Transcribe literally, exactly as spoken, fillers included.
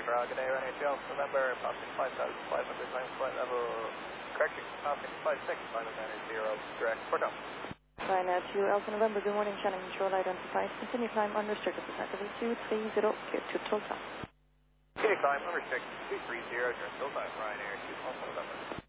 Toronto, good day, Runway two Alpha November, passing five thousand five hundred times flight level, correction, passing five six, final manage zero, direct, port down. Ryanair two Alpha November, good morning, Shannon control identified, continue climb unrestricted, effectively two three zero, clear to total time. Continue climb unrestricted, two three zero, direct total time, Ryanair two Alpha November.